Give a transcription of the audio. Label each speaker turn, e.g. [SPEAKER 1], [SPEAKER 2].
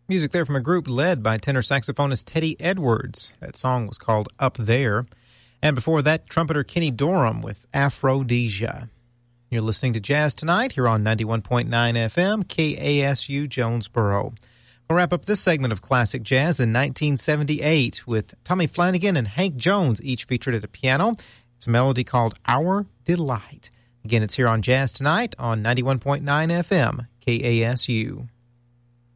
[SPEAKER 1] Music there from a group led by tenor saxophonist Teddy Edwards. That song was called Up There. And before that, trumpeter Kenny Dorham with Aphrodisia. You're listening to Jazz Tonight here on 91.9 FM, KASU Jonesboro. We'll wrap up this segment of classic jazz in 1978 with Tommy Flanagan and Hank Jones, each featured at a piano. It's a melody called Our Delight. Again, it's here on Jazz Tonight on 91.9 FM, KASU.